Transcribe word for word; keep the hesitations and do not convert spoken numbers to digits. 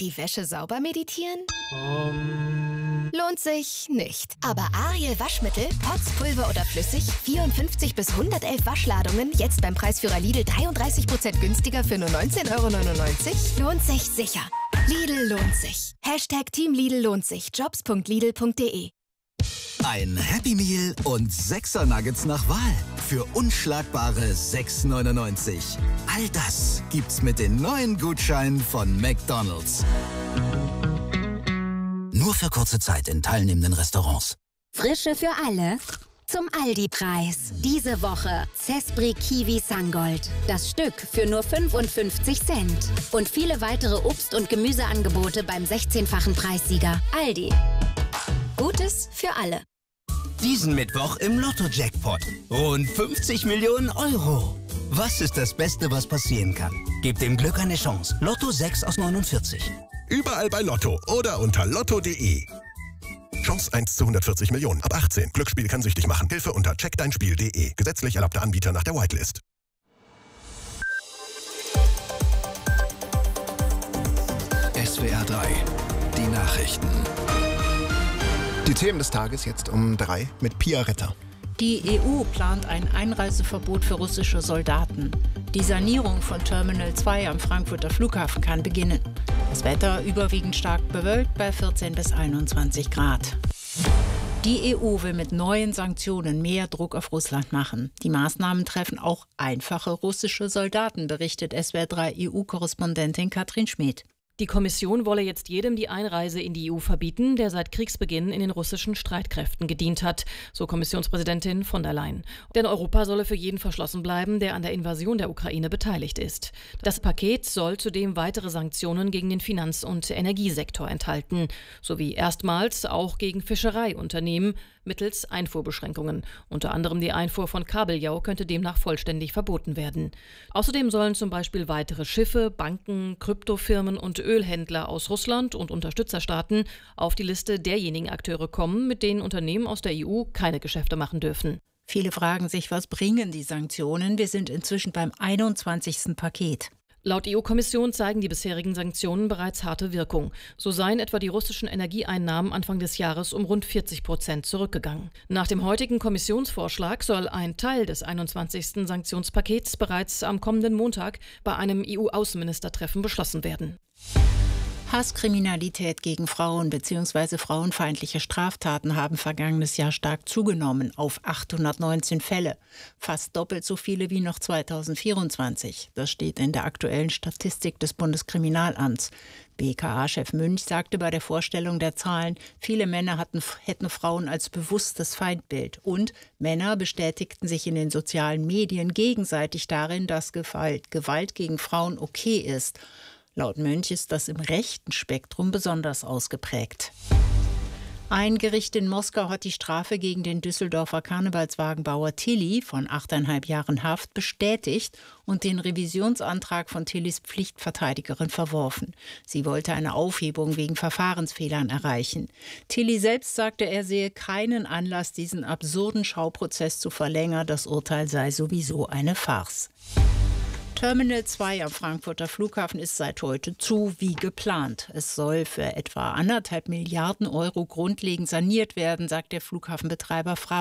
Die Wäsche sauber meditieren? Um. Lohnt sich nicht. Aber Ariel Waschmittel, Pots, Pulver oder flüssig, vierundfünfzig bis hundertelf Waschladungen, jetzt beim Preisführer Lidl dreiunddreißig Prozent günstiger für nur neunzehn Euro neunundneunzig? Lohnt sich sicher. Lidl lohnt sich. Hashtag Team Lidl lohnt sich. Jobs punkt lidl punkt de. Ein Happy Meal und sechser Nuggets nach Wahl für unschlagbare sechs neunundneunzig. All das gibt's mit den neuen Gutscheinen von McDonald's. Nur für kurze Zeit in teilnehmenden Restaurants. Frische für alle zum Aldi-Preis. Diese Woche Zespri Kiwi Sangold. Das Stück für nur fünfundfünfzig Cent. Und viele weitere Obst- und Gemüseangebote beim sechzehnfachen Preissieger. Aldi. Gutes für alle. Diesen Mittwoch im Lotto-Jackpot. Rund fünfzig Millionen Euro. Was ist das Beste, was passieren kann? Gebt dem Glück eine Chance. Lotto sechs aus neunundvierzig. Überall bei Lotto oder unter lotto punkt de. Chance eins zu hundertvierzig Millionen. Ab achtzehn. Glücksspiel kann süchtig machen. Hilfe unter check dein spiel punkt de. Gesetzlich erlaubter Anbieter nach der Whitelist. S W R drei. Die Nachrichten. Die Themen des Tages jetzt um drei mit Pia Retter. Die E U plant ein Einreiseverbot für russische Soldaten. Die Sanierung von Terminal zwei am Frankfurter Flughafen kann beginnen. Das Wetter überwiegend stark bewölkt bei vierzehn bis einundzwanzig Grad. Die E U will mit neuen Sanktionen mehr Druck auf Russland machen. Die Maßnahmen treffen auch einfache russische Soldaten, berichtet S W R drei E U-Korrespondentin Katrin Schmid. Die Kommission wolle jetzt jedem die Einreise in die E U verbieten, der seit Kriegsbeginn in den russischen Streitkräften gedient hat, so Kommissionspräsidentin von der Leyen. Denn Europa solle für jeden verschlossen bleiben, der an der Invasion der Ukraine beteiligt ist. Das Paket soll zudem weitere Sanktionen gegen den Finanz- und Energiesektor enthalten, sowie erstmals auch gegen Fischereiunternehmen mittels Einfuhrbeschränkungen. Unter anderem die Einfuhr von Kabeljau könnte demnach vollständig verboten werden. Außerdem sollen zum Beispiel weitere Schiffe, Banken, Kryptofirmen und Ölhändler aus Russland und Unterstützerstaaten auf die Liste derjenigen Akteure kommen, mit denen Unternehmen aus der E U keine Geschäfte machen dürfen. Viele fragen sich, was bringen die Sanktionen? Wir sind inzwischen beim einundzwanzigsten Paket. Laut E U-Kommission zeigen die bisherigen Sanktionen bereits harte Wirkung. So seien etwa die russischen Energieeinnahmen Anfang des Jahres um rund vierzig Prozent zurückgegangen. Nach dem heutigen Kommissionsvorschlag soll ein Teil des einundzwanzigsten Sanktionspakets bereits am kommenden Montag bei einem E U-Außenministertreffen beschlossen werden. Hasskriminalität gegen Frauen bzw. frauenfeindliche Straftaten haben vergangenes Jahr stark zugenommen auf achthundertneunzehn Fälle. Fast doppelt so viele wie noch zweitausendvierundzwanzig. Das steht in der aktuellen Statistik des Bundeskriminalamts. B K A-Chef Münch sagte bei der Vorstellung der Zahlen, viele Männer hatten, hätten Frauen als bewusstes Feindbild. Und Männer bestätigten sich in den sozialen Medien gegenseitig darin, dass Gewalt, Gewalt gegen Frauen okay ist. Laut Mönch ist das im rechten Spektrum besonders ausgeprägt. Ein Gericht in Moskau hat die Strafe gegen den Düsseldorfer Karnevalswagenbauer Tilly von achteinhalb Jahren Haft bestätigt und den Revisionsantrag von Tillys Pflichtverteidigerin verworfen. Sie wollte eine Aufhebung wegen Verfahrensfehlern erreichen. Tilly selbst sagte, er sehe keinen Anlass, diesen absurden Schauprozess zu verlängern. Das Urteil sei sowieso eine Farce. Terminal zwei am Frankfurter Flughafen ist seit heute zu wie geplant. Es soll für etwa anderthalb Milliarden Euro grundlegend saniert werden, sagt der Flughafenbetreiber